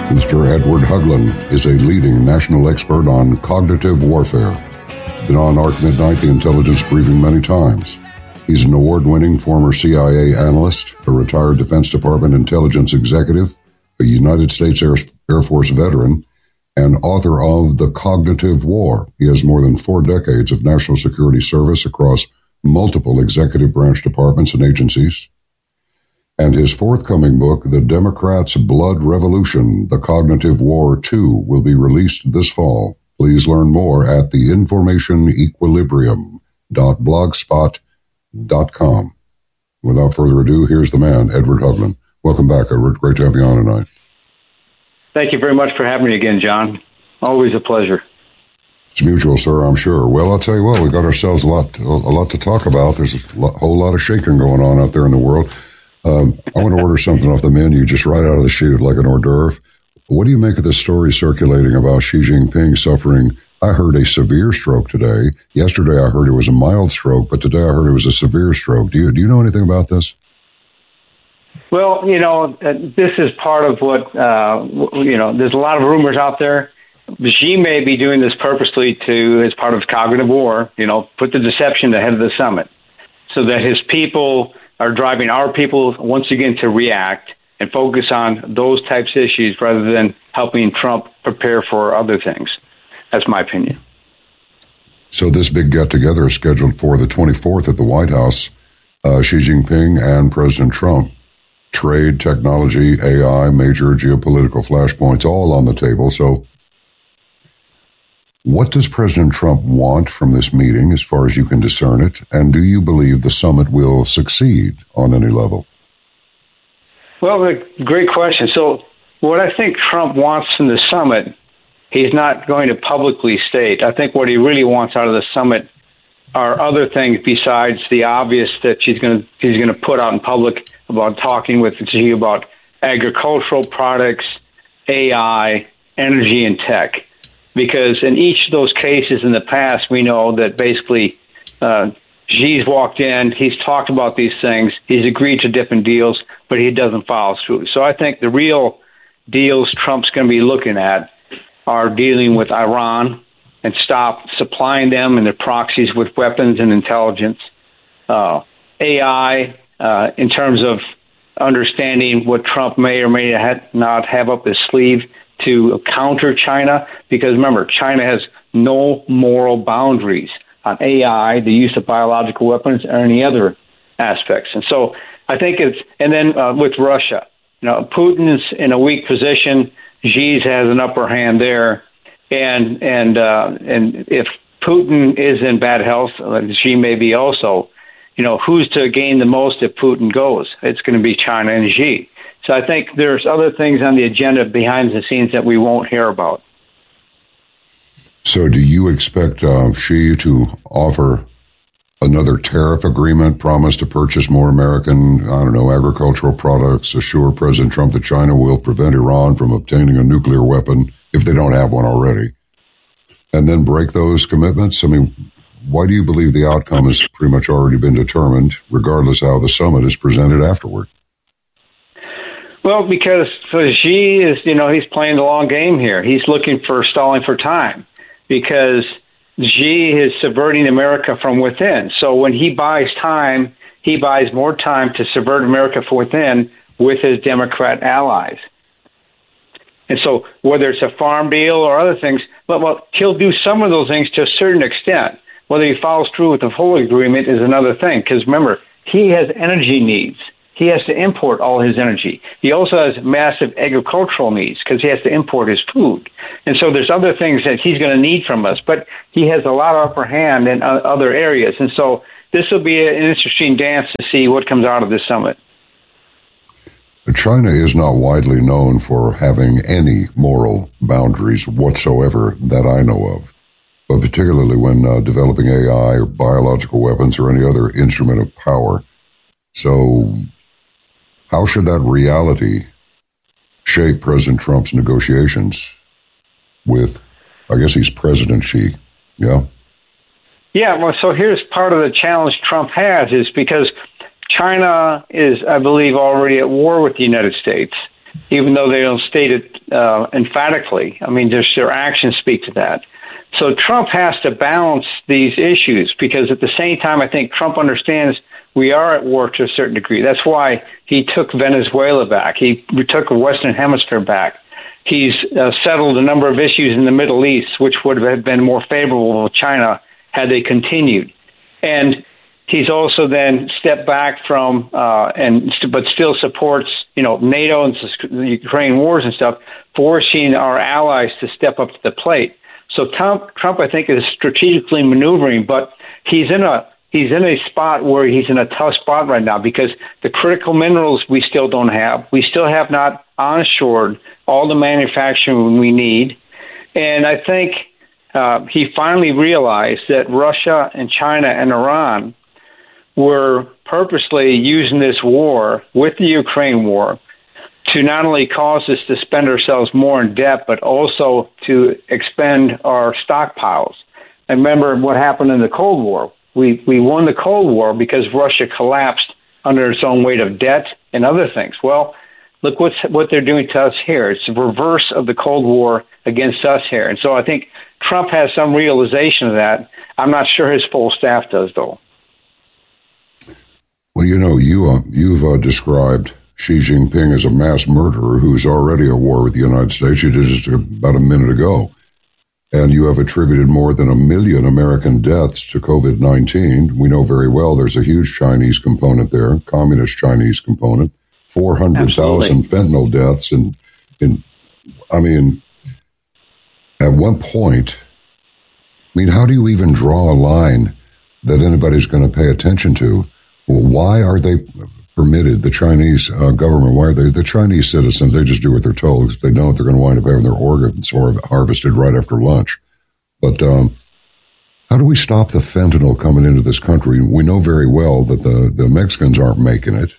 Mr. Edward Haugland is a leading national expert on cognitive warfare. Been on ARC Midnight, the intelligence briefing, many times. He's an award-winning former CIA analyst, a retired Defense Department intelligence executive, a United States Air Force veteran, and author of The Cognitive War. He has more than 4 decades of national security service across multiple executive branch departments and agencies. And his forthcoming book, The Democrats' Blood Revolution, The Cognitive War 2, will be released this fall. Please learn more at theinformationequilibrium.blogspot.com. Without further ado, here's the man, Edward Haugland. Welcome back, Edward. Great to have you on tonight. Thank you very much for having me again, John. Always a pleasure. It's mutual, sir, I'm sure. Well, I'll tell you what, we got ourselves a lot to talk about. There's a whole lot of shaking going on out there in the world. I want to order something off the menu just right out of the chute like an hors d'oeuvre. What do you make of the story circulating about Xi Jinping suffering? I heard a severe stroke today. Yesterday I heard it was a mild stroke, but today I heard it was a severe stroke. Do you know anything about this? Well, this is part of what, there's a lot of rumors out there. Xi may be doing this purposely as part of cognitive war, put the deception ahead of the summit so that his people are driving our people once again to react and focus on those types of issues rather than helping Trump prepare for other things. That's my opinion. So this big get-together is scheduled for the 24th at the White House. Xi Jinping and President Trump. Trade, technology, AI, major geopolitical flashpoints, all on the table. So what does President Trump want from this meeting, as far as you can discern it? And do you believe the summit will succeed on any level? Well, great question. So what I think Trump wants from the summit, he's not going to publicly state. I think what he really wants out of the summit are other things besides the obvious that he's going to put out in public about talking with Xi about agricultural products, AI, energy, and tech. Because in each of those cases in the past, we know that basically Xi's walked in, he's talked about these things, he's agreed to different deals, but he doesn't follow through. So I think the real deals Trump's going to be looking at are dealing with Iran and stop supplying them and their proxies with weapons and intelligence. AI, in terms of understanding what Trump may or may not have up his sleeve to counter China, because remember, China has no moral boundaries on AI, the use of biological weapons, or any other aspects. And so I think and then with Russia, Putin is in a weak position. Xi has an upper hand there. And if Putin is in bad health, Xi may be also, who's to gain the most if Putin goes? It's going to be China and Xi. So I think there's other things on the agenda behind the scenes that we won't hear about. So do you expect Xi to offer another tariff agreement, promise to purchase more American, agricultural products, assure President Trump that China will prevent Iran from obtaining a nuclear weapon if they don't have one already, and then break those commitments? I mean, why do you believe the outcome has pretty much already been determined, regardless how the summit is presented afterward? Well, because Xi is, he's playing the long game here. He's looking for stalling for time because Xi is subverting America from within. So when he buys time, he buys more time to subvert America from within with his Democrat allies. And so whether it's a farm deal or other things, well, he'll do some of those things to a certain extent. Whether he follows through with the full agreement is another thing, because remember, he has energy needs. He has to import all his energy. He also has massive agricultural needs because he has to import his food. And so there's other things that he's going to need from us, but he has a lot of upper hand in other areas. And so this will be an interesting dance to see what comes out of this summit. China is not widely known for having any moral boundaries whatsoever that I know of, but particularly when developing AI or biological weapons or any other instrument of power. So how should that reality shape President Trump's negotiations with, I guess he's President Xi, yeah? Yeah, well, so here's part of the challenge Trump has is because China is, I believe, already at war with the United States, even though they don't state it emphatically. I mean, their actions speak to that. So Trump has to balance these issues because at the same time, I think Trump understands we are at war to a certain degree. That's why he took Venezuela back. He took the Western Hemisphere back. He's settled a number of issues in the Middle East, which would have been more favorable with China had they continued. And he's also then stepped back from, but still supports, NATO and the Ukraine wars and stuff, forcing our allies to step up to the plate. So Trump, I think, is strategically maneuvering, but he's in a spot where he's in a tough spot right now because the critical minerals we still don't have. We still have not onshored all the manufacturing we need. And I think he finally realized that Russia and China and Iran were purposely using this war with the Ukraine war to not only cause us to spend ourselves more in debt, but also to expend our stockpiles. And remember what happened in the Cold War. We won the Cold War because Russia collapsed under its own weight of debt and other things. Well, look what they're doing to us here. It's the reverse of the Cold War against us here. And so I think Trump has some realization of that. I'm not sure his full staff does, though. Well, you've described Xi Jinping as a mass murderer who's already at war with the United States. You did just about a minute ago. And you have attributed more than 1 million American deaths to COVID-19. We know very well there's a huge Chinese component there, communist Chinese component, 400,000 fentanyl deaths. And at one point, how do you even draw a line that anybody's going to pay attention to? Why are they permitted, the Chinese government, why are they, the Chinese citizens, they just do what they're told because they know they're going to wind up having their organs harvested right after lunch. But how do we stop the fentanyl coming into this country? We know very well that the Mexicans aren't making it.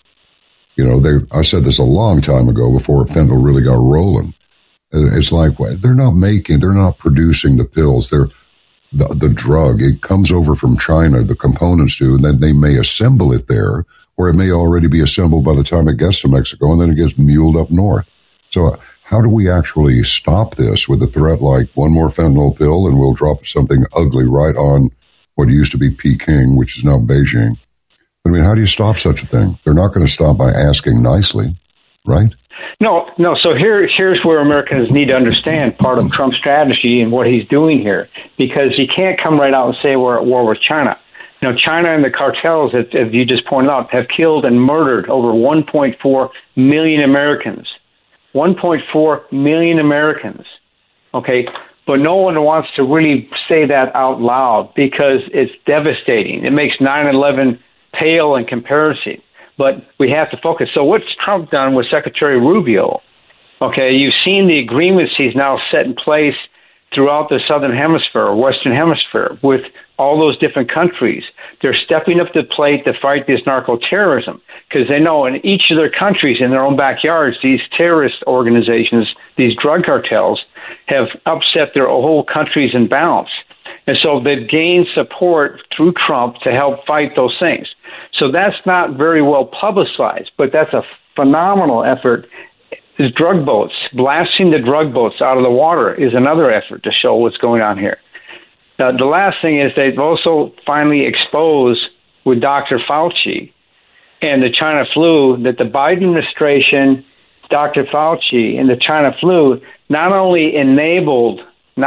I said this a long time ago before fentanyl really got rolling. It's like, they're not producing the pills. The drug, it comes over from China, the components do, and then they may assemble it there, or it may already be assembled by the time it gets to Mexico, and then it gets muled up north. So how do we actually stop this with a threat like one more fentanyl pill and we'll drop something ugly right on what used to be Peking, which is now Beijing? How do you stop such a thing? They're not going to stop by asking nicely, right? No. So here's where Americans need to understand part of Trump's strategy and what he's doing here, because he can't come right out and say we're at war with China. China and the cartels, as you just pointed out, have killed and murdered over 1.4 million Americans. 1.4 million Americans. Okay, but no one wants to really say that out loud because it's devastating. It makes 9/11 pale in comparison. But we have to focus. So what's Trump done with Secretary Rubio? Okay, you've seen the agreements he's now set in place throughout the Southern Hemisphere or Western Hemisphere with all those different countries. They're stepping up to the plate to fight this narco-terrorism because they know in each of their countries, in their own backyards, these terrorist organizations, these drug cartels, have upset their whole countries in balance. And so they've gained support through Trump to help fight those things. So that's not very well publicized, but that's a phenomenal effort. Is drug boats, blasting the drug boats out of the water is another effort to show what's going on here. The last thing is they've also finally exposed with Dr. Fauci and the China flu that the Biden administration, Dr. Fauci and the China flu not only enabled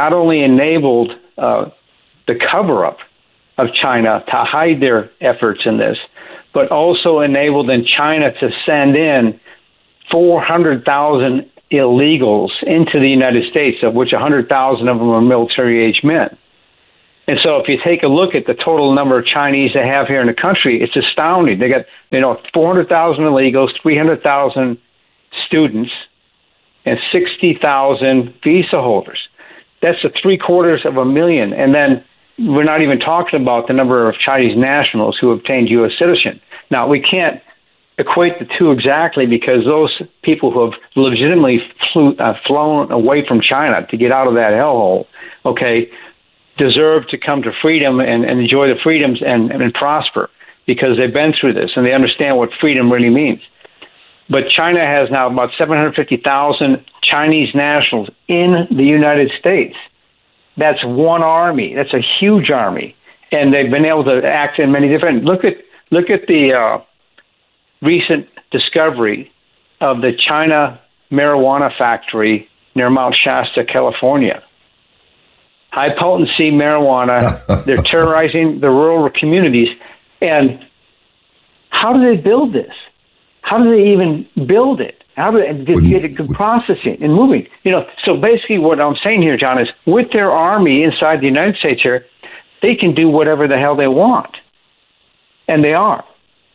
the cover-up of China to hide their efforts in this, but also enabled in China to send in 400,000 illegals into the United States, of which 100,000 of them are military-age men. And so if you take a look at the total number of Chinese they have here in the country, it's astounding. They got 400,000 illegals, 300,000 students, and 60,000 visa holders. That's 750,000. And then we're not even talking about the number of Chinese nationals who obtained U.S. citizenship. Now, we can't equate the two exactly because those people who have legitimately flown away from China to get out of that hellhole, deserve to come to freedom and enjoy the freedoms and prosper because they've been through this and they understand what freedom really means. But China has now about 750,000 Chinese nationals in the United States. That's one army. That's a huge army, and they've been able to act in many different. Look at the recent discovery of the China marijuana factory near Mount Shasta, California. High potency marijuana. They're terrorizing the rural communities. And how do they build this? How do they even build it? How do they get it processing and moving? So basically what I'm saying here, John, is with their army inside the United States here, they can do whatever the hell they want. And they are.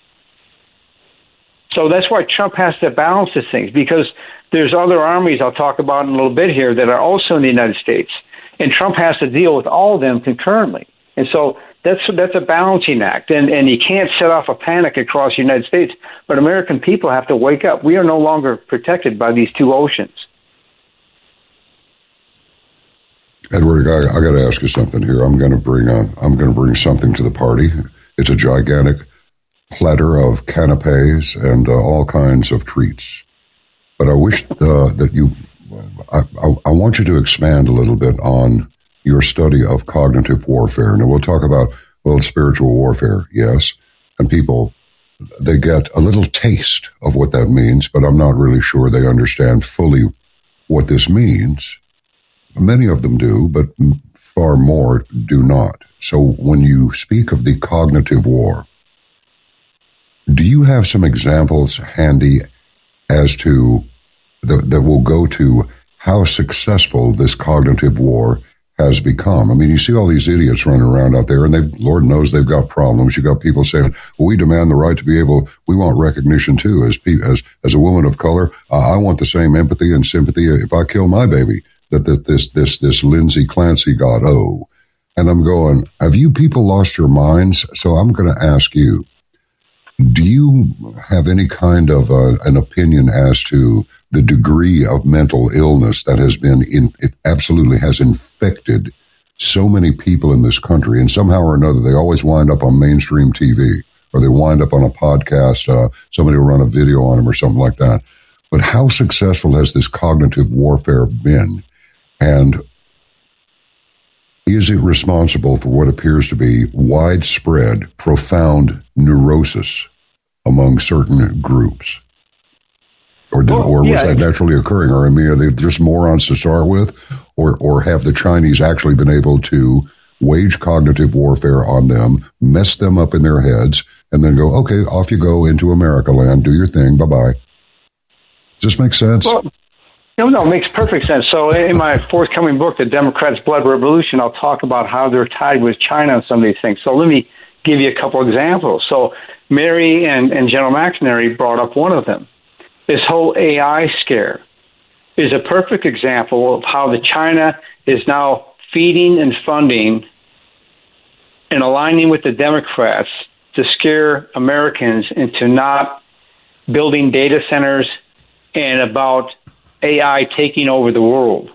So that's why Trump has to balance these things, because there's other armies I'll talk about in a little bit here that are also in the United States. And Trump has to deal with all of them concurrently. And so that's a balancing act. And you can't set off a panic across the United States. But American people have to wake up. We are no longer protected by these two oceans. Edward, I got to ask you something here. I'm going to bring something to the party. It's a gigantic platter of canapes and all kinds of treats. But I wish that you, I want you to expand a little bit on your study of cognitive warfare. Now, we'll talk about, spiritual warfare, yes, and people, they get a little taste of what that means, but I'm not really sure they understand fully what this means. Many of them do, but far more do not. So when you speak of the cognitive war, do you have some examples handy as to that will go to how successful this cognitive war has become? I mean, you see all these idiots running around out there, and Lord knows they've got problems. You got people saying, well, we demand the right to be able, we want recognition too, as a woman of color. I want the same empathy and sympathy if I kill my baby that this Lindsay Clancy got. Oh, and I'm going, have you people lost your minds? So I'm going to ask you, do you have any kind of an opinion as to the degree of mental illness that has been it absolutely has infected so many people in this country, and somehow or another they always wind up on mainstream TV, or they wind up on a podcast, somebody will run a video on them or something like that. But how successful has this cognitive warfare been? And is it responsible for what appears to be widespread, profound neurosis among certain groups? Or was that naturally occurring? Or, I mean, are they just morons to start with? Or have the Chinese actually been able to wage cognitive warfare on them, mess them up in their heads, and then go, okay, off you go into America land, do your thing, bye-bye. Does this make sense? Well, no, it makes perfect sense. So in my forthcoming book, The Democrats' Blood Revolution, I'll talk about how they're tied with China and some of these things. So let me give you a couple examples. So Mary and General McNary brought up one of them. This whole AI scare is a perfect example of how the China is now feeding and funding and aligning with the Democrats to scare Americans into not building data centers and about AI taking over the world.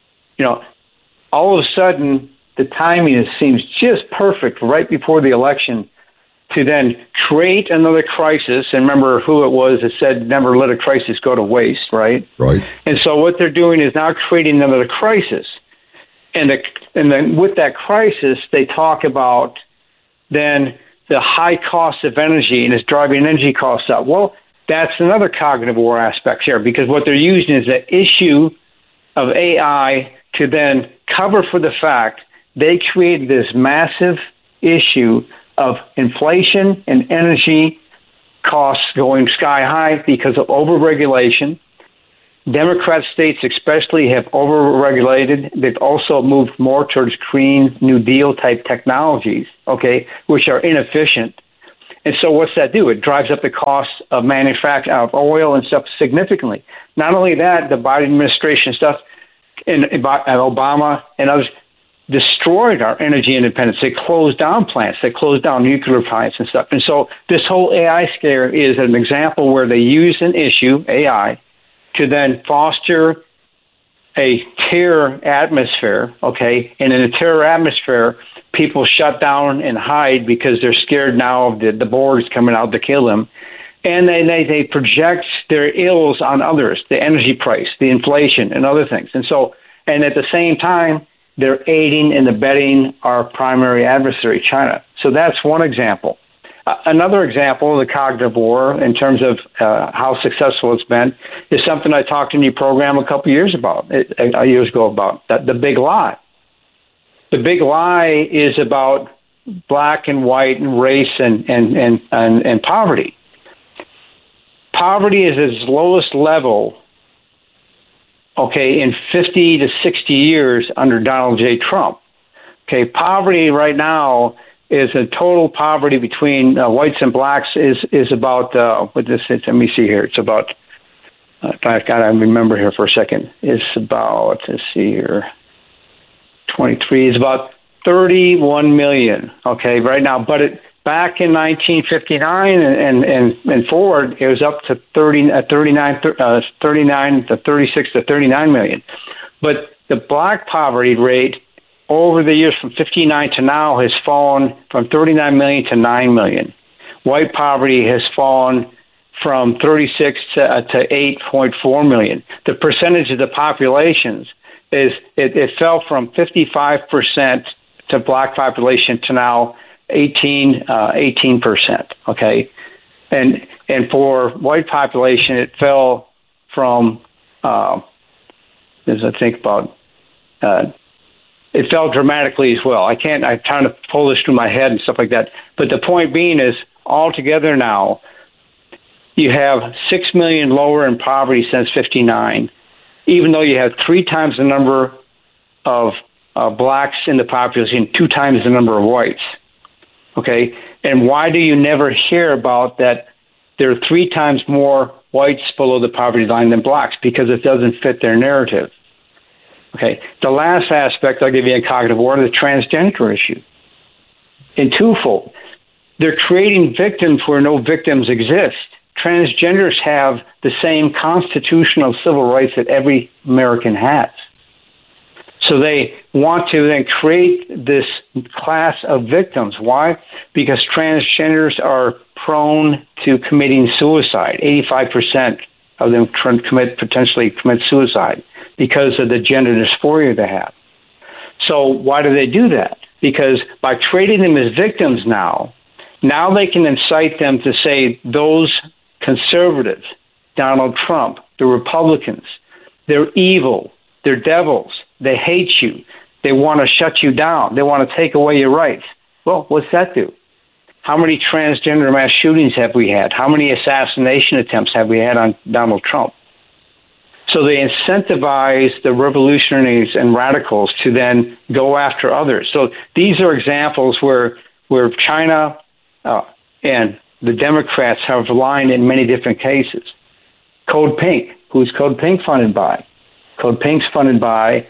All of a sudden, the timing seems just perfect right before the election to then create another crisis. And remember who it was that said, never let a crisis go to waste, right? Right. And so what they're doing is now creating another crisis. And then with that crisis, they talk about then the high cost of energy, and it's driving energy costs up. Well, that's another cognitive war aspect here, because what they're using is the issue of AI to then cover for the fact they created this massive issue of inflation and energy costs going sky high because of overregulation. Democrat states especially have overregulated. They've also moved more towards Green New Deal type technologies, okay, which are inefficient. And so what's that do? It drives up the cost of manufacture of oil and stuff significantly. Not only that, the Biden administration stuff and Obama and others destroyed our energy independence. They closed down plants. They closed down nuclear plants and stuff. And so this whole AI scare is an example where they use an issue, AI, to then foster a terror atmosphere, okay? And in a terror atmosphere, people shut down and hide because they're scared now of the boards coming out to kill them. And they project their ills on others, the energy price, the inflation, and other things. And at the same time, they're aiding and abetting our primary adversary, China. So that's one example. Another example of the cognitive war, in terms of how successful it's been, is something I talked in your program a couple years ago about the big lie. The big lie is about black and white and race and poverty. Poverty is at its lowest level, in 50 to 60 years under Donald J. Trump. Poverty right now is a total poverty between whites and blacks is about, let me see here, it's about, I've got to remember here for a second, it's about, let's see here, 23, it's about 31 million, right now, but back in 1959 and forward, it was up to 39 to 36 to 39 million. But the black poverty rate over the years from 59 to now has fallen from 39 million to 9 million. White poverty has fallen from 36 to 8.4 million. The percentage of the populations it fell from 55% to black population to now 18%. And for white population, it fell from it fell dramatically as well. I'm trying to pull this through my head and stuff like that. But the point being is, altogether now, you have 6 million lower in poverty since 59, even though you have 3 times the number of blacks in the population, 2 times the number of whites. And why do you never hear about that? There are 3 times more whites below the poverty line than blacks, because it doesn't fit their narrative. The last aspect I'll give you in cognitive war, the transgender issue. In twofold, they're creating victims where no victims exist. Transgenders have the same constitutional civil rights that every American has. So they want to then create this class of victims. Why? Because transgenders are prone to committing suicide. 85% of them potentially commit suicide because of the gender dysphoria they have. So why do they do that? Because by creating them as victims now they can incite them to say those conservatives, Donald Trump, the Republicans, they're evil, they're devils, they hate you, they want to shut you down, they want to take away your rights. Well, what's that do? How many transgender mass shootings have we had? How many assassination attempts have we had on Donald Trump? So they incentivize the revolutionaries and radicals to then go after others. So these are examples where China and the Democrats have aligned in many different cases. Code Pink, who's Code Pink funded by? Code Pink's funded by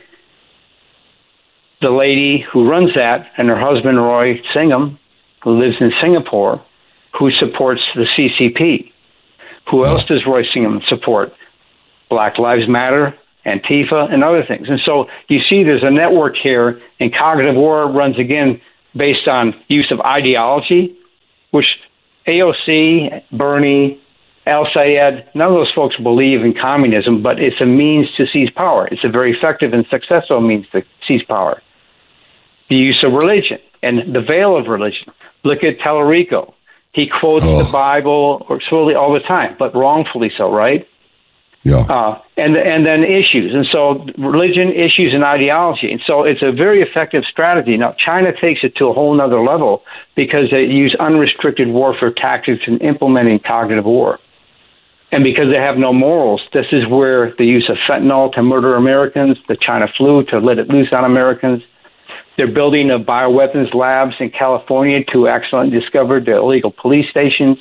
the lady who runs that and her husband, Roy Singham, who lives in Singapore, who supports the CCP. Who else does Roy Singham support? Black Lives Matter, Antifa, and other things. And so you see there's a network here, and cognitive war runs, again, based on use of ideology, which AOC, Bernie, Al-Sayed, none of those folks believe in communism, but it's a means to seize power. It's a very effective and successful means to seize power. The use of religion and the veil of religion. Look at Tallarico. He quotes the Bible or slowly all the time, but wrongfully so, right? Yeah. And then issues. And so religion, issues, and ideology. And so it's a very effective strategy. Now, China takes it to a whole nother level because they use unrestricted warfare tactics in implementing cognitive war. And because they have no morals, this is where the use of fentanyl to murder Americans, the China flu to let it loose on Americans. They're building a bioweapons labs in California to accidentally discover the illegal police stations.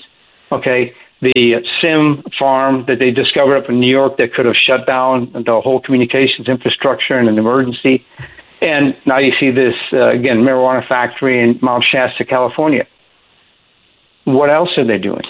The SIM farm that they discovered up in New York that could have shut down the whole communications infrastructure in an emergency. And now you see this, again, marijuana factory in Mount Shasta, California. What else are they doing?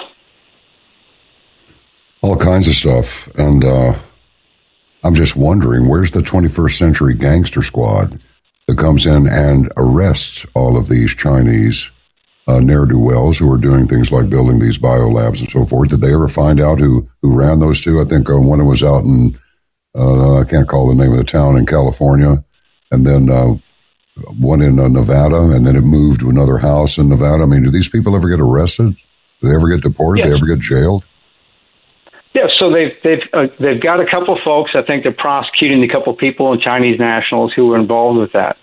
All kinds of stuff. And I'm just wondering, where's the 21st century gangster squad that comes in and arrests all of these Chinese ne'er-do-wells who are doing things like building these biolabs and so forth. Did they ever find out who ran those two? I think one was out in, I can't call the name of the town, in California, and then one in Nevada, and then it moved to another house in Nevada. I mean, do these people ever get arrested? Do they ever get deported? Yes. Do they ever get jailed? Yeah, so they've got a couple folks. I think they're prosecuting a couple people and Chinese nationals who were involved with that.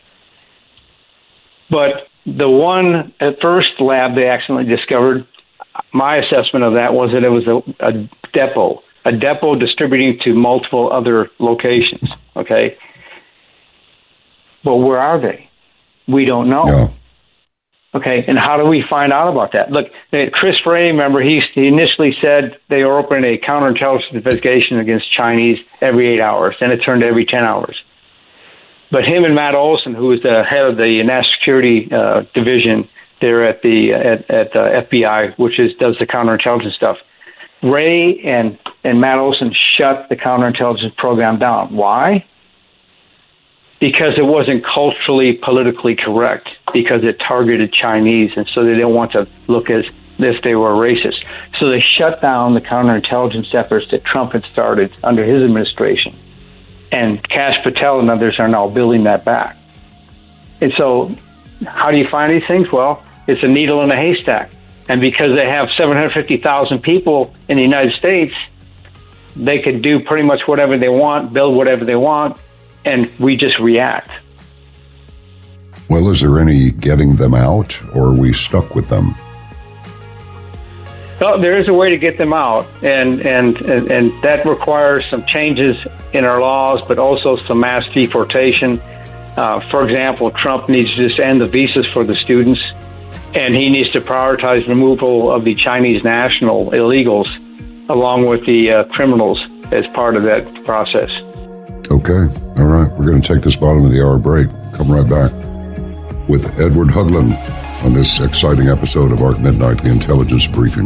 But the one at first lab they accidentally discovered, my assessment of that was that it was a depot distributing to multiple other locations. Okay, but where are they? We don't know. Yeah. Okay, and how do we find out about that? Look, Chris Wray, remember, he initially said they were opening a counterintelligence investigation against Chinese every 8 hours. Then it turned to every 10 hours. But him and Matt Olson, who is the head of the national security division there at the FBI, which does the counterintelligence stuff, Ray and Matt Olson shut the counterintelligence program down. Why? Because it wasn't culturally, politically correct, because it targeted Chinese, and so they didn't want to look as if they were racist. So they shut down the counterintelligence efforts that Trump had started under his administration. And Kash Patel and others are now building that back. And so how do you find these things? Well, it's a needle in a haystack. And because they have 750,000 people in the United States, they could do pretty much whatever they want, build whatever they want, and we just react. Well, is there any getting them out, or are we stuck with them? Well, there is a way to get them out, and that requires some changes in our laws, but also some mass deportation. For example, Trump needs to just end the visas for the students, and he needs to prioritize removal of the Chinese national illegals along with the criminals as part of that process. Okay. All right. We're going to take this bottom of the hour break. Come right back with Edward Haugland on this exciting episode of Arc Midnight, the Intelligence Briefing.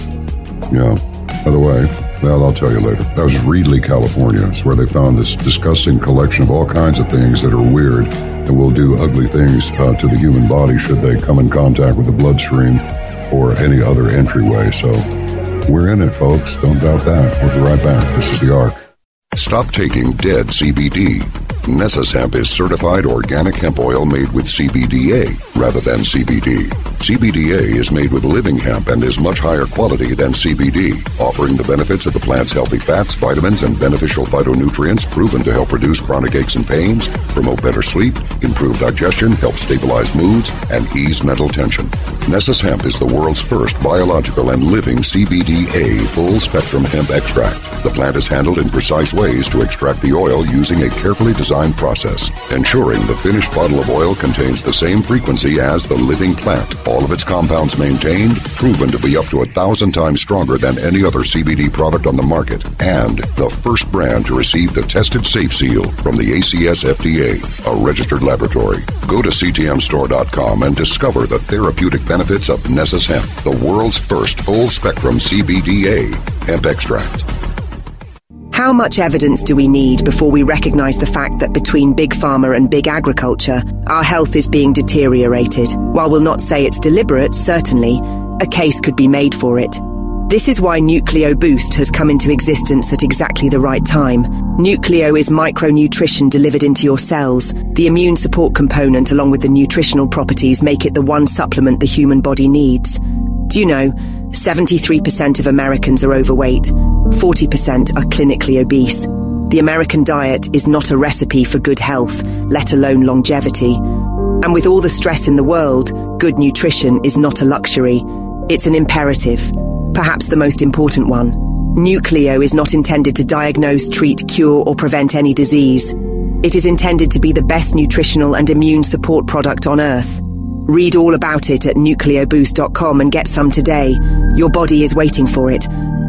Yeah. By the way, well, I'll tell you later. That was Reedley, California. It's where they found this disgusting collection of all kinds of things that are weird and will do ugly things to the human body should they come in contact with the bloodstream or any other entryway. So we're in it, folks. Don't doubt that. We'll be right back. This is the Arc. Stop taking dead CBD. Nessus Hemp is certified organic hemp oil made with CBDA rather than CBD. CBDA is made with living hemp and is much higher quality than CBD, offering the benefits of the plant's healthy fats, vitamins, and beneficial phytonutrients proven to help reduce chronic aches and pains, promote better sleep, improve digestion, help stabilize moods, and ease mental tension. Nessus Hemp is the world's first biological and living CBDA full-spectrum hemp extract. The plant is handled in precise ways to extract the oil using a carefully designed process, ensuring the finished bottle of oil contains the same frequency as the living plant. All of its compounds maintained, proven to be up to 1,000 times stronger than any other CBD product on the market, and the first brand to receive the Tested Safe Seal from the ACS FDA, a registered laboratory. Go to ctmstore.com and discover the therapeutic benefits of Nessus Hemp, the world's first full-spectrum CBDA hemp extract. How much evidence do we need before we recognize the fact that between Big Pharma and Big Agriculture, our health is being deteriorated? While we'll not say it's deliberate, certainly, a case could be made for it. This is why Nucleo Boost has come into existence at exactly the right time. Nucleo is micronutrition delivered into your cells. The immune support component along with the nutritional properties make it the one supplement the human body needs. Do you know, 73% of Americans are overweight, 40% are clinically obese. The American diet is not a recipe for good health, let alone longevity. And with all the stress in the world, good nutrition is not a luxury. It's an imperative, perhaps the most important one. Nucleo is not intended to diagnose, treat, cure, or prevent any disease. It is intended to be the best nutritional and immune support product on Earth. Read all about it at nucleoboost.com and get some today. Your body is waiting for it.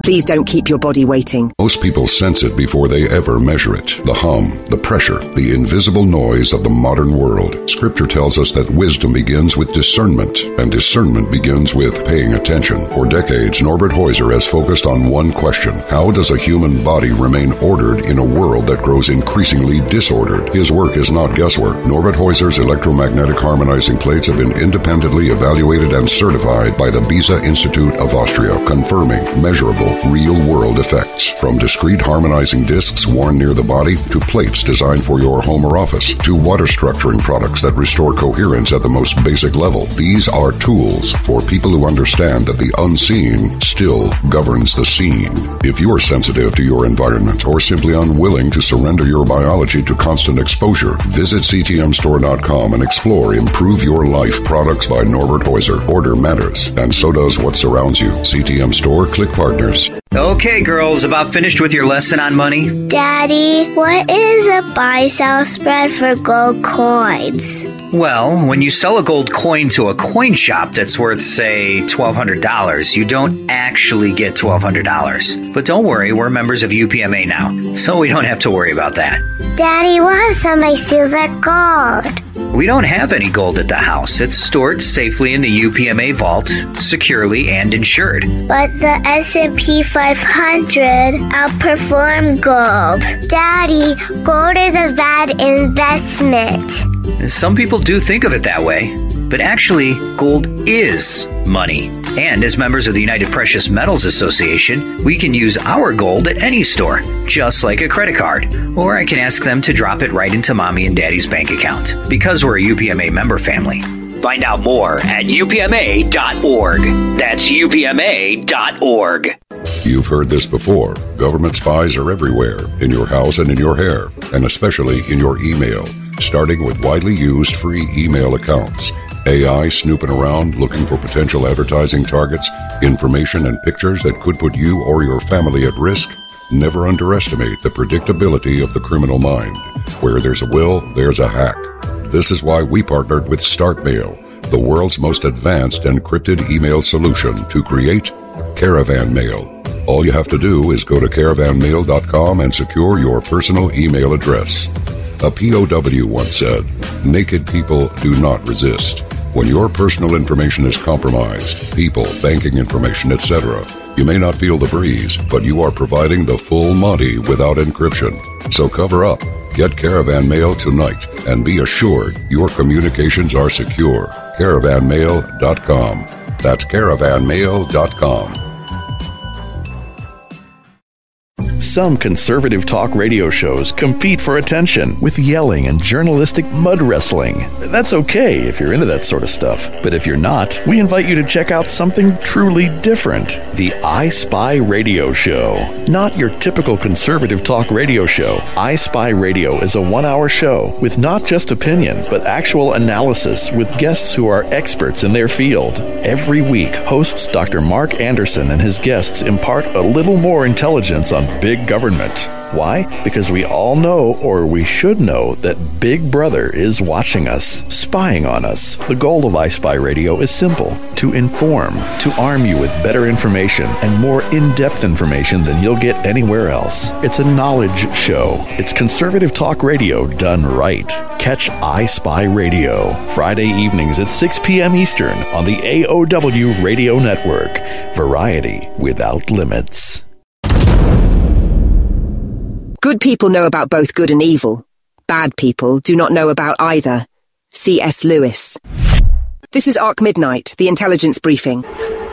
Please don't keep your body waiting. Most people sense it before they ever measure it. The hum, the pressure, the invisible noise of the modern world. Scripture tells us that wisdom begins with discernment, and discernment begins with paying attention. For decades, Norbert Heuser has focused on one question: how does a human body remain ordered in a world that grows increasingly disordered? His work is not guesswork. Norbert Heuser's electromagnetic harmonizing plates have been independently evaluated and certified by the Beza Institute of Austria, confirming measurable, real-world effects. From discrete harmonizing discs worn near the body, to plates designed for your home or office, to water structuring products that restore coherence at the most basic level. These are tools for people who understand that the unseen still governs the seen. If you're sensitive to your environment or simply unwilling to surrender your biology to constant exposure, visit ctmstore.com and explore Improve Your Life products by Norbert Heuser. Order matters, and so does what surrounds you. CTM Store, click partners. Okay, girls, about finished with your lesson on money? Daddy, what is a buy-sell spread for gold coins? Well, when you sell a gold coin to a coin shop that's worth, say, $1,200, you don't actually get $1,200. But don't worry, we're members of UPMA now, so we don't have to worry about that. Daddy, what if somebody steals our gold? We don't have any gold at the house. It's stored safely in the UPMA vault, securely and insured. But the S&P 500 outperformed gold. Daddy, gold is a bad investment. Some people do think of it that way, but actually, gold is money. And as members of the United Precious Metals Association, we can use our gold at any store, just like a credit card. Or I can ask them to drop it right into Mommy and Daddy's bank account, because we're a UPMA member family. Find out more at upma.org. That's upma.org. You've heard this before. Government spies are everywhere, in your house and in your hair, and especially in your email, starting with widely used free email accounts. AI snooping around looking for potential advertising targets, information and pictures that could put you or your family at risk. Never underestimate the predictability of the criminal mind. Where there's a will, there's a hack. This is why we partnered with StartMail, the world's most advanced encrypted email solution, to create Caravan Mail. All you have to do is go to caravanmail.com and secure your personal email address. A POW once said, "Naked people do not resist." When your personal information is compromised, people, banking information, etc., you may not feel the breeze, but you are providing the full Monty without encryption. So cover up. Get Caravan Mail tonight and be assured your communications are secure. Caravanmail.com. That's caravanmail.com. Some conservative talk radio shows compete for attention with yelling and journalistic mud wrestling. That's okay if you're into that sort of stuff. But if you're not, we invite you to check out something truly different. The I Spy Radio Show. Not your typical conservative talk radio show. I Spy Radio is a 1-hour show with not just opinion, but actual analysis with guests who are experts in their field. Every week, hosts Dr. Mark Anderson and his guests impart a little more intelligence on big government. Why? Because we all know, or we should know, that Big Brother is watching us, spying on us. The goal of I Spy Radio is simple: to inform, to arm you with better information and more in-depth information than you'll get anywhere else. It's a knowledge show. It's conservative talk radio done right. Catch I Spy Radio, Friday evenings at 6 p.m. Eastern on the AOW Radio Network. Variety without limits. Good people know about both good and evil. Bad people do not know about either. C.S. Lewis. This is Arc Midnight, the intelligence briefing.